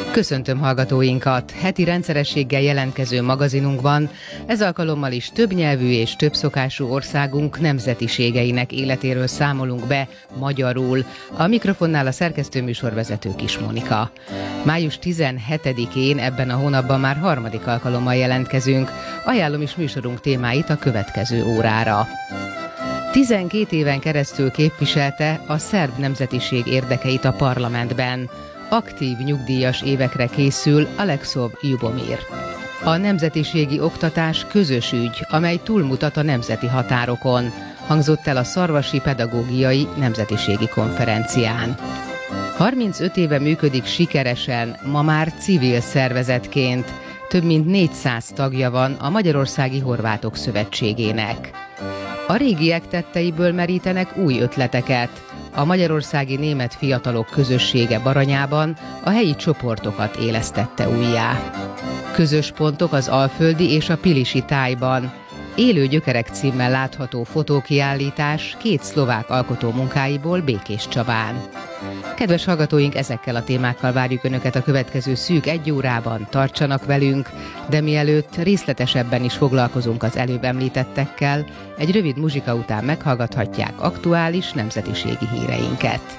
Köszöntöm hallgatóinkat! Heti rendszerességgel jelentkező magazinunkban ez alkalommal is többnyelvű és többszokású országunk nemzetiségeinek életéről számolunk be magyarul. A mikrofonnál a szerkesztőműsorvezető Kis Monika. Május 17-én ebben a hónapban már harmadik alkalommal jelentkezünk. Ajánlom is műsorunk témáit a következő órára. 12 éven keresztül képviselte a szerb nemzetiség érdekeit a parlamentben. Aktív nyugdíjas évekre készül Aleksov Ljubomir. A nemzetiségi oktatás közös ügy, amely túlmutat a nemzeti határokon, hangzott el a Szarvasi Pedagógiai Nemzetiségi Konferencián. 35 éve működik sikeresen, ma már civil szervezetként. Több mint 400 tagja van a Magyarországi Horvátok Szövetségének. A régiek tetteiből merítenek új ötleteket. A magyarországi német fiatalok közössége Baranyában a helyi csoportokat élesztette újjá. Közös pontok az alföldi és a pilisi tájban. Élő gyökerek címmel látható fotókiállítás két szlovák alkotó munkáiból Békéscsabán. Kedves hallgatóink, ezekkel a témákkal várjuk Önöket a következő szűk egy órában, tartsanak velünk, de mielőtt részletesebben is foglalkozunk az előbb említettekkel, egy rövid muzsika után meghallgathatják aktuális nemzetiségi híreinket.